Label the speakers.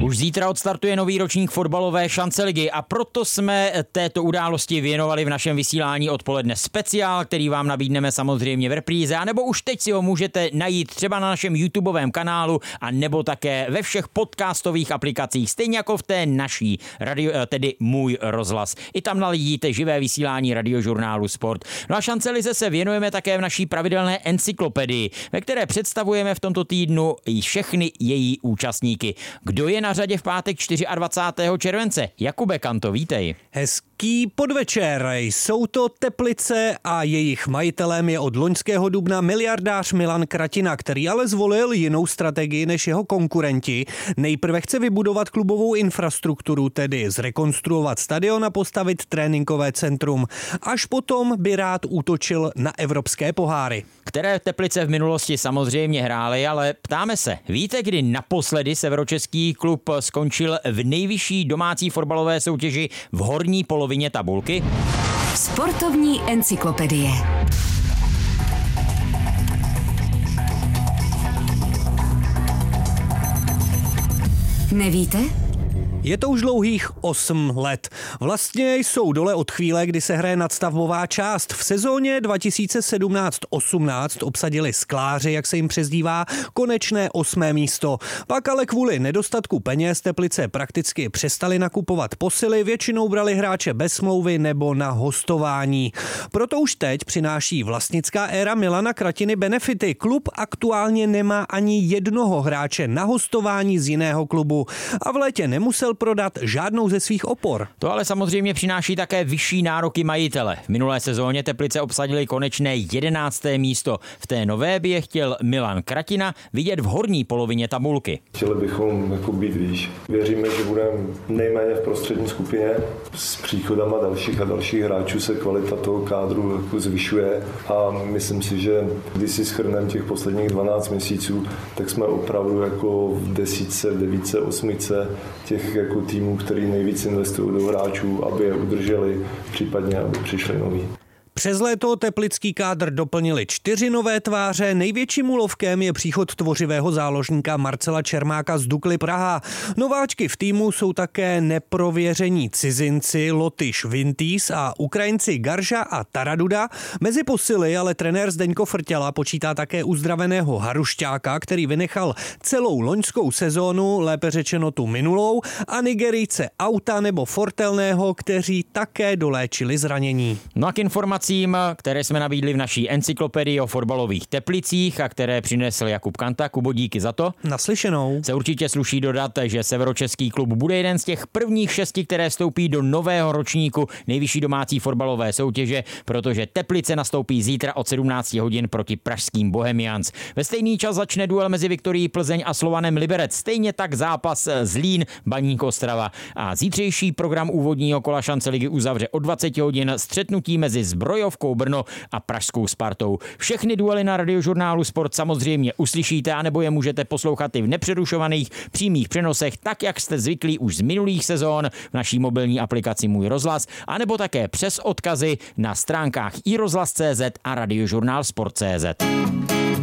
Speaker 1: Už zítra odstartuje nový ročník fotbalové šance ligy a proto jsme této události věnovali v našem vysílání odpoledne speciál, který vám nabídneme samozřejmě v repríze, anebo už teď si ho můžete najít třeba na našem YouTubeovém kanálu a nebo také ve všech podcastových aplikacích, stejně jako v té naší, tedy Můj rozhlas. I tam naladíte živé vysílání Radiožurnálu Sport. No a šance lize se věnujeme také v naší pravidelné encyklopedii, ve které představujeme v tomto týdnu i všechny její účastníky. Kdo je na řadě v pátek 24. července? Jakube Kanto, vítej.
Speaker 2: Hezký podvečer. Jsou to Teplice a jejich majitelem je od loňského dubna miliardář Milan Kratina, který ale zvolil jinou strategii než jeho konkurenti. Nejprve chce vybudovat klubovou infrastrukturu, tedy zrekonstruovat stadion a postavit tréninkové centrum. Až potom by rád útočil na evropské poháry.
Speaker 1: Které Teplice v minulosti samozřejmě hrály, ale ptáme se, víte, kdy naposledy severočeský klub skončil v nejvyšší domácí fotbalové soutěži v horní polovině tabulky?
Speaker 3: Sportovní encyklopedie. Nevíte?
Speaker 2: Je to už dlouhých 8 let. Vlastně jsou dole od chvíle, kdy se hraje nadstavbová část. V sezóně 2017-18 obsadili Skláři, jak se jim přezdívá, konečné 8. místo. Pak ale kvůli nedostatku peněz Teplice prakticky přestali nakupovat posily, většinou brali hráče bez smlouvy nebo na hostování. Proto už teď přináší vlastnická éra Milana Kratiny benefity. Klub aktuálně nemá ani jednoho hráče na hostování z jiného klubu a v létě nemusel prodat žádnou ze svých opor.
Speaker 1: To ale samozřejmě přináší také vyšší nároky majitele. V minulé sezóně Teplice obsadili konečné 11. místo. V té nové by je chtěl Milan Kratina vidět v horní polovině tabulky.
Speaker 4: Chtěli bychom být výš. Věříme, že budeme nejméně v prostřední skupině. S příchodama dalších a dalších hráčů se kvalita toho kádru zvyšuje a myslím si, že když si shrneme těch posledních 12 měsíců, tak jsme opravdu jako v 10, 9, 8 těch jako týmů, který nejvíc investují do hráčů, aby je udrželi, případně aby přišli noví.
Speaker 2: Přes léto teplický kádr doplnili 4 nové tváře. Největším úlovkem je příchod tvořivého záložníka Marcela Čermáka z Dukly Praha. Nováčky v týmu jsou také neprověření cizinci Lotyš Vintýs a Ukrajinci Garža a Taraduda. Mezi posily ale trenér Zdeňko Frtěla počítá také uzdraveného Harušťáka, který vynechal celou loňskou sezónu, lépe řečeno tu minulou, a Nigerijce Auta nebo Fortelného, kteří také doléčili zranění.
Speaker 1: No a k informacím, které jsme nabídli v naší encyklopedii o fotbalových Teplicích a které přinesl Jakub Kanta. Kubo, díky za to.
Speaker 2: Naslyšenou.
Speaker 1: Se určitě sluší dodat, že severočeský klub bude jeden z těch prvních 6, které vstoupí do nového ročníku nejvyšší domácí fotbalové soutěže, protože Teplice nastoupí zítra od 17 hodin proti pražským Bohemians. Ve stejný čas začne duel mezi Viktorií Plzeň a Slovanem Liberec. Stejně tak zápas Zlín Baník Ostrava. A zítřejší program úvodního kola šance ligy uzavře od 20 hodin střetnutí mezi Zbrojovkou Brno a pražskou Spartou. Všechny duely na Radiožurnálu Sport samozřejmě uslyšíte, anebo je můžete poslouchat i v nepřerušovaných přímých přenosech, tak jak jste zvyklí už z minulých sezón v naší mobilní aplikaci Můj rozhlas, anebo také přes odkazy na stránkách iRozhlas.cz a Radiožurnál Sport.cz.